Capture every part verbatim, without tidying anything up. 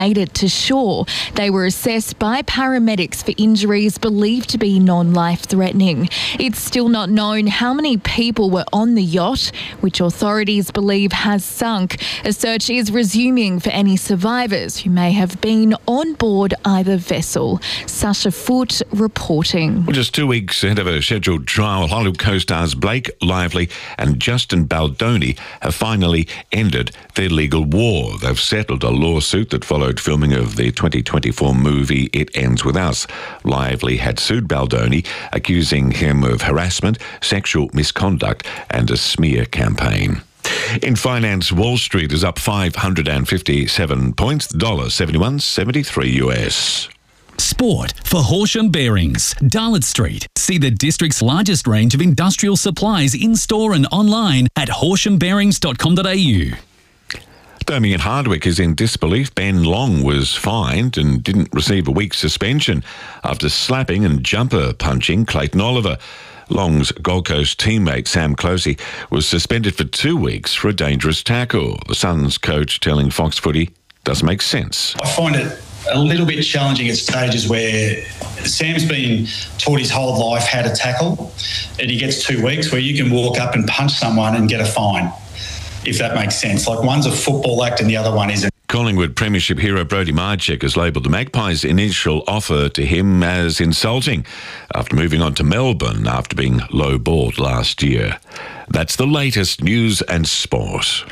made it to shore. They were assessed by paramedics for injuries believed to be non-life-threatening. It's still not known how many people were on the yacht, which authorities believe has sunk. A search is resuming for any survivors who may have been on board either vessel. Sasha Foote reporting. Well, just two weeks ahead of a scheduled trial, Hollywood co-stars Blake Lively and Justin Baldoni have finally ended their legal war. They've settled a lawsuit that followed filming of the twenty twenty-four movie It Ends With Us. Lively had sued Baldoni, accusing him of harassment, sexual misconduct and a smear campaign. In finance, Wall Street is up five hundred fifty-seven points, one dollar seventy-one seventy-three U S. Sport for Horsham Bearings, Darlot Street. See the district's largest range of industrial supplies in-store and online at horsham bearings dot com dot a u. Damien Hardwick is in disbelief. Ben Long was fined and didn't receive a week's suspension after slapping and jumper punching Clayton Oliver. Long's Gold Coast teammate Sam Closey was suspended for two weeks for a dangerous tackle. The Suns coach telling Fox Footy doesn't make sense. I find it a little bit challenging at stages where Sam's been taught his whole life how to tackle, and he gets two weeks where you can walk up and punch someone and get a fine, if that makes sense. Like, one's a football act and the other one isn't. Collingwood Premiership hero Brodie Marchek has labelled the Magpies' initial offer to him as insulting after moving on to Melbourne after being low-balled last year. That's the latest news and sport.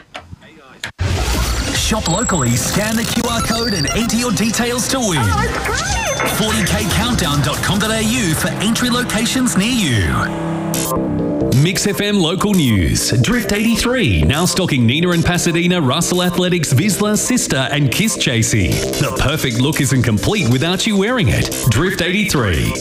Shop locally, scan the Q R code and enter your details to win. Oh, forty k countdown dot com dot a u for entry locations near you. Mix F M local news. Drift eighty-three, now stocking Nina and Pasadena, Russell Athletics, Vizsla, Sister and Kiss Chasey. The perfect look isn't complete without you wearing it. Drift eighty-three.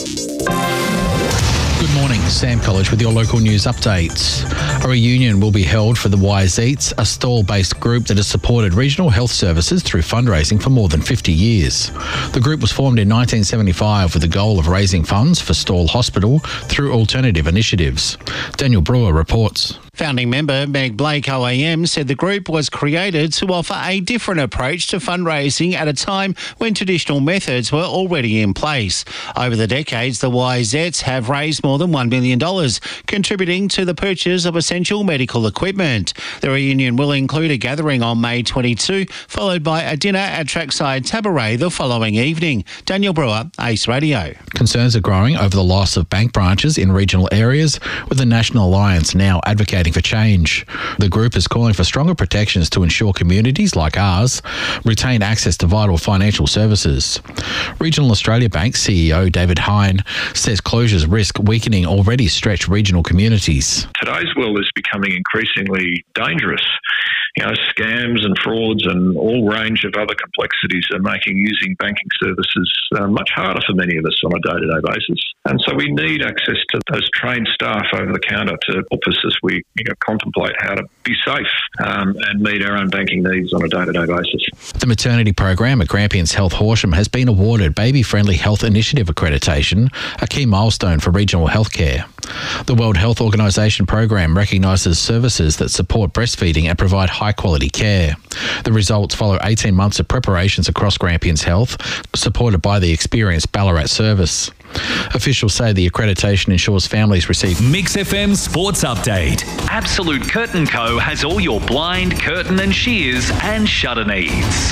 Good morning, Sam College with your local news updates. A reunion will be held for the Wise Eats, a stall-based group that has supported regional health services through fundraising for more than fifty years. The group was formed in nineteen seventy-five with the goal of raising funds for Stall Hospital through alternative initiatives. Daniel Brewer reports. Founding member Meg Blake O A M said the group was created to offer a different approach to fundraising at a time when traditional methods were already in place. Over the decades, the Wisettes have raised more than one million dollars, contributing to the purchase of essential medical equipment. The reunion will include a gathering on May twenty-second, followed by a dinner at Trackside Tabaret the following evening. Daniel Brewer, Ace Radio. Concerns are growing over the loss of bank branches in regional areas, with the National Alliance now advocating for change. The group is calling for stronger protections to ensure communities like ours retain access to vital financial services. Regional Australia Bank C E O David Hine says closures risk weakening already stretched regional communities. Today's world is becoming increasingly dangerous. You know, scams and frauds and all range of other complexities are making using banking services uh, much harder for many of us on a day-to-day basis. And so we need access to those trained staff over the counter to help us as we you know, contemplate how to be safe um, and meet our own banking needs on a day-to-day basis. The maternity program at Grampians Health Horsham has been awarded Baby Friendly Health Initiative accreditation, a key milestone for regional healthcare. The World Health Organization program recognises services that support breastfeeding and provide high-quality care. The results follow eighteen months of preparations across Grampians Health, supported by the experienced Ballarat service. Officials say the accreditation ensures families receive Mix F M Sports Update. Absolute Curtain Co has all your blind, curtain and shears and shutter needs.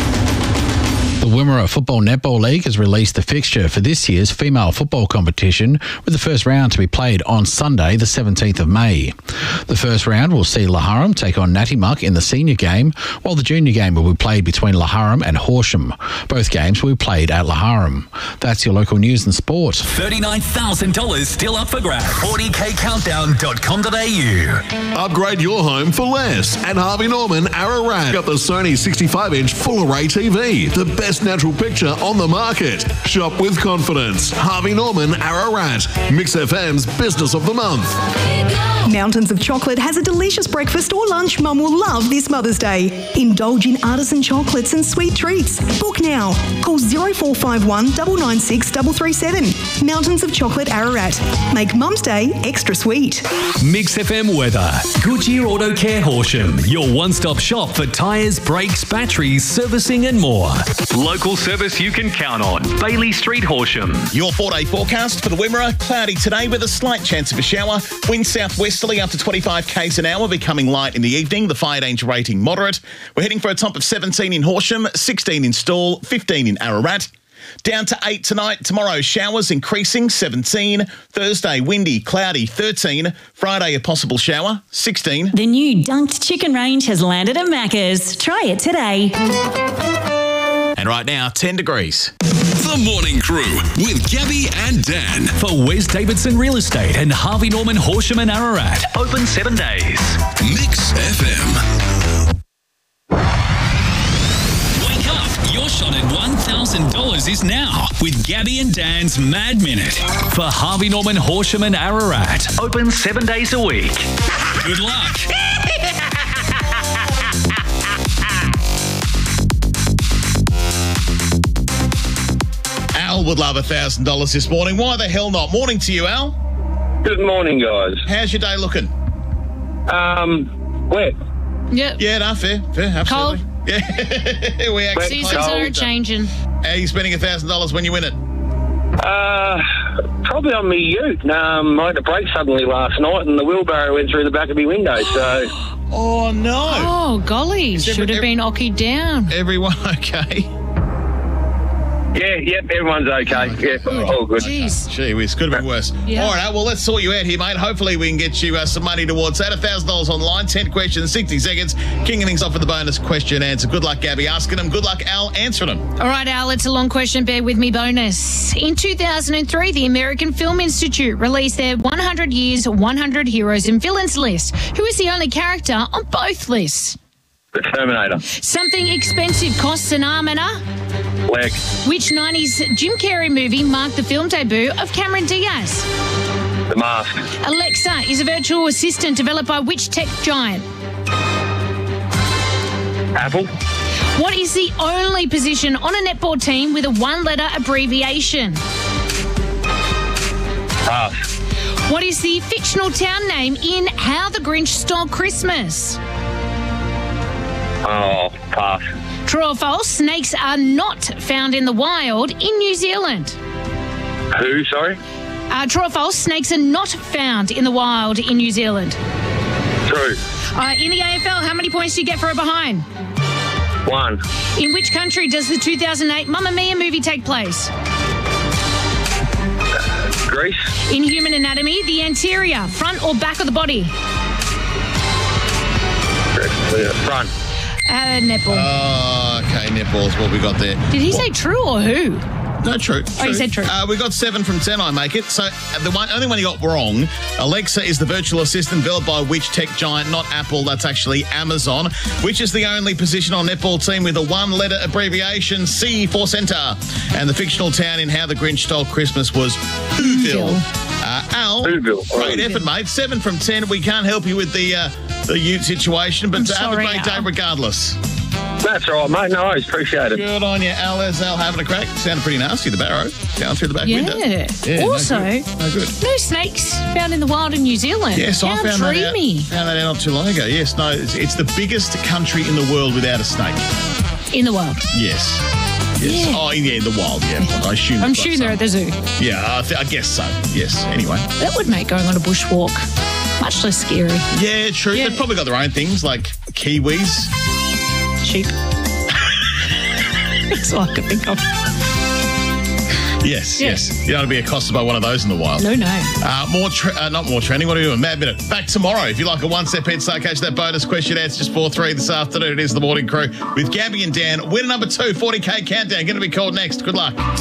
The Wimmera Football Netball League has released the fixture for this year's female football competition, with the first round to be played on Sunday, the seventeenth of May. The first round will see Laharam take on Nattymuck in the senior game, while the junior game will be played between Laharam and Horsham. Both games will be played at Laharam. That's your local news and sport. thirty-nine thousand dollars still up for grabs. forty k countdown dot com dot a u. Upgrade your home for less at Harvey Norman Ararat. Got the Sony sixty-five inch full array T V, the best natural picture on the market. Shop with confidence. Harvey Norman Ararat. Mix F M's Business of the Month. Mountains of Chocolate has a delicious breakfast or lunch Mum will love this Mother's Day. Indulge in artisan chocolates and sweet treats. Book now. Call zero four five one, nine nine six, three three seven. Mountains of Chocolate Ararat. Make Mum's Day extra sweet. Mix F M weather. Goodyear Auto Care Horsham. Your one-stop shop for tyres, brakes, batteries, servicing and more. Local service you can count on. Bailey Street, Horsham. Your four-day forecast for the Wimmera. Cloudy today with a slight chance of a shower. Wind southwesterly up to twenty-five k's an hour, becoming light in the evening. The fire danger rating moderate. We're heading for a top of seventeen in Horsham, sixteen in Stawell, fifteen in Ararat. Down to eight tonight. Tomorrow, showers increasing, seventeen. Thursday, windy, cloudy, thirteen. Friday, a possible shower, sixteen. The new Dunked Chicken range has landed at Macca's. Try it today. And right now, ten degrees. The Morning Crew with Gabby and Dan. For Wes Davidson Real Estate and Harvey Norman Horsham and Ararat. Open seven days. Mix F M. Wake up. Your shot at one thousand dollars is now with Gabby and Dan's Mad Minute. For Harvey Norman Horsham and Ararat. Open seven days a week. Good luck. Al would love one thousand dollars this morning. Why the hell not? Morning to you, Al. Good morning, guys. How's your day looking? Um, wet. Yep. Yeah, no, fair, fair, absolutely. Cold. Yeah, we actually Seasons are changing. How are you spending one thousand dollars when you win it? Uh, probably on me ute. Um, I had a break suddenly last night and the wheelbarrow went through the back of my window, so... Oh, no. Oh, golly. Is Should every- have been ockied down. Everyone okay? Yeah, yep, everyone's okay. Yeah, all good. Jeez. Gee whiz, could have been worse. Yeah. All right, well, let's sort you out here, mate. Hopefully we can get you uh, some money towards that. one thousand dollars online, ten questions, sixty seconds. Kicking things off with the bonus question answer. Good luck, Gabby, asking them. Good luck, Al, answering them. All right, Al, it's a long question. Bear with me, bonus. In two thousand three, the American Film Institute released their one hundred years, one hundred Heroes and Villains list. Who is the only character on both lists? The Terminator. Something expensive costs an arm and a... Leg. Which nineties Jim Carrey movie marked the film debut of Cameron Diaz? The Mask. Alexa is a virtual assistant developed by which tech giant? Apple. What is the only position on a netball team with a one-letter abbreviation? Pass. What is the fictional town name in How the Grinch Stole Christmas? Oh, pass. True or false, snakes are not found in the wild in New Zealand. Who, sorry? Uh, true or false, snakes are not found in the wild in New Zealand. True. Uh, in the A F L, how many points do you get for a behind? One. In which country does the two thousand eight Mamma Mia movie take place? Greece. In human anatomy, the anterior, front or back of the body? Front. Uh, netball. Oh, okay, netball's what we got there. Did he say true or who? No, true. Oh, you said true. Uh, we got seven from ten, I make it. So uh, the one, only one you got wrong, Alexa is the virtual assistant developed by which tech giant, not Apple, that's actually Amazon. Which is the only position on netball team with a one-letter abbreviation, C for centre. And the fictional town in How the Grinch Stole Christmas was Whoville. Uh, Al, Whoville. great effort, mate. Seven from ten. We can't help you with the uh, the ute situation, but I'm have a sorry, great day Al. regardless. That's all right, mate. No worries. Appreciate it. Good on you, Al. There's Al having a crack. Sounded pretty nasty, the barrow. Down through the back Yeah. window. Yeah, Also, no good. No good. no snakes found in the wild in New Zealand. Yes, How I found dreamy. that out. Found that out not too long ago. Yes, no, it's, it's the biggest country in the world without a snake. In the wild. Yes. Yes. Yeah. Oh, yeah, in the wild, yeah. I assume. I'm it's got sure they're at the zoo. some. Yeah, I, th- I guess so. Yes. Anyway. That would make going on a bushwalk much less scary. Yeah, true. Yeah. They've probably got their own things like kiwis. Sheep. That's all I could think of. Yes, Yeah. yes. You don't want to be accosted by one of those in the wild. No, no. Uh, more, tre- uh, not more trending. What are we doing? Mad Minute. Back tomorrow. If you like a one-step head start, catch that bonus question answer just four three this afternoon. It is the Morning Crew with Gabby and Dan. Winner number two, forty K countdown. Going to be called next. Good luck.